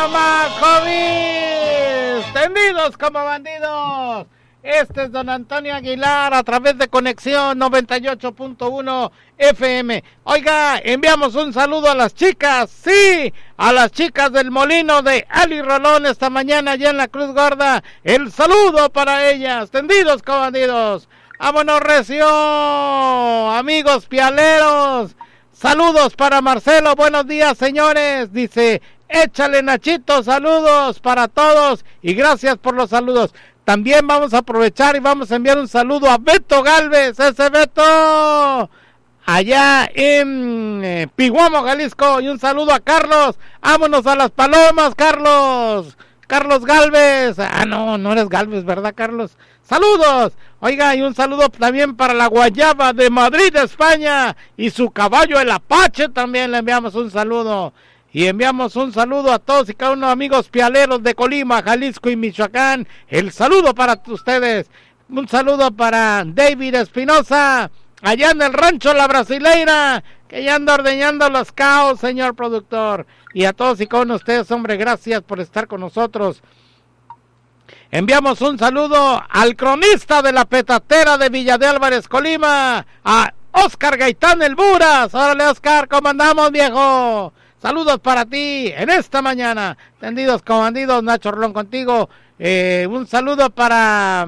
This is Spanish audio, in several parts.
más, homies! ¡Tendidos como bandidos! Este es don Antonio Aguilar a través de Conexión 98.1 FM. Oiga, enviamos un saludo a las chicas, sí, a las chicas del molino de Ali Rolón esta mañana allá en la Cruz Gorda. El saludo para ellas, tendidos como bandidos. ¡Vámonos, recio! Amigos pialeros, saludos para Marcelo, buenos días, señores. Dice, échale, Nachito, saludos para todos y gracias por los saludos. También vamos a aprovechar y vamos a enviar un saludo a Beto Galvez, ese Beto, allá en Piguamo, Jalisco, y un saludo a Carlos. Vámonos a las palomas, Carlos. Carlos Galvez. No eres Galvez, ¿verdad, Carlos? Saludos. Oiga, y un saludo también para la Guayaba de Madrid, España, y su caballo, el Apache, también le enviamos un saludo. Y enviamos un saludo a todos y cada uno, amigos pialeros de Colima, Jalisco y Michoacán. El saludo para ustedes. Un saludo para David Espinosa, allá en el rancho La Brasileira, que ya anda ordeñando los caos, señor productor. Y a todos y cada uno de ustedes, hombre, gracias por estar con nosotros. Enviamos un saludo al cronista de la petatera de Villa de Álvarez, Colima, a Oscar Gaitán el Buras. Órale, Oscar, ¿cómo andamos, viejo? Saludos para ti en esta mañana. Tendidos como bandidos, Nacho Rolón contigo. Un saludo para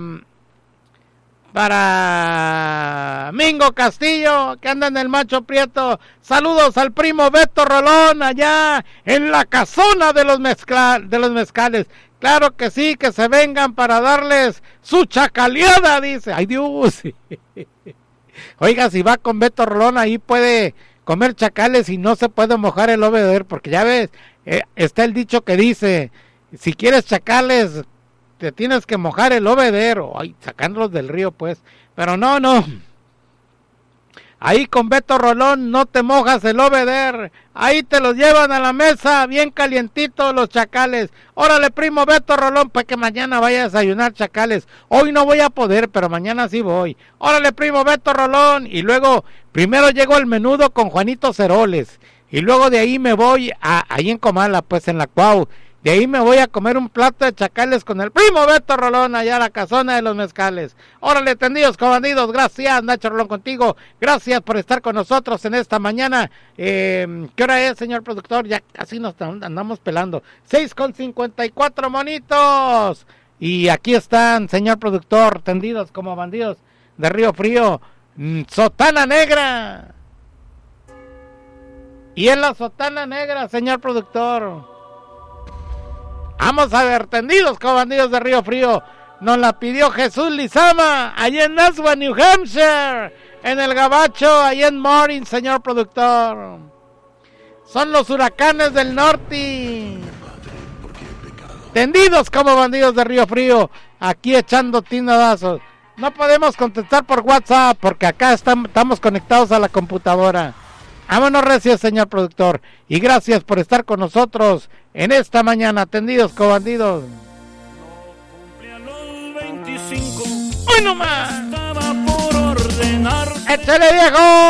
Mingo Castillo, que anda en el Macho Prieto. Saludos al primo Beto Rolón, allá en la casona de los mezcales. Claro que sí, que se vengan para darles su chacaleada, dice. ¡Ay, Dios! Oiga, si va con Beto Rolón, ahí puede comer chacales y no se puede mojar el obedor, porque ya ves, está el dicho que dice, si quieres chacales, te tienes que mojar el obedero. Ay, sacándolos del río, pues. Pero no. Ahí con Beto Rolón no te mojas el obeder. Ahí te los llevan a la mesa, bien calientitos los chacales. Órale, primo Beto Rolón, pues que mañana vaya a desayunar chacales. Hoy no voy a poder, pero mañana sí voy. Órale, primo Beto Rolón. Y luego, primero llego al menudo con Juanito Ceroles. Y luego de ahí me voy ahí en Comala, pues en la Cuau. De ahí me voy a comer un plato de chacales con el primo Beto Rolón, allá a la casona de los mezcales. Órale, tendidos como bandidos, gracias, Nacho Rolón contigo. Gracias por estar con nosotros en esta mañana. ¿Qué hora es, señor productor? Ya casi nos andamos pelando. 6:54, monitos. Y aquí están, señor productor, tendidos como bandidos de Río Frío. Sotana negra. Y en la sotana negra, señor productor, vamos a ver, tendidos como bandidos de Río Frío. Nos la pidió Jesús Lizama, allá en Nashua, New Hampshire, en el Gabacho, allá en Morin, señor productor. Son los huracanes del norte. Tendidos como bandidos de Río Frío, aquí echando tinadazos. No podemos contestar por WhatsApp, porque acá estamos conectados a la computadora. Vámonos, recio, señor productor. Y gracias por estar con nosotros en esta mañana, tendidos como bandidos. ¡Hoy no más! ¡Échale, viejo!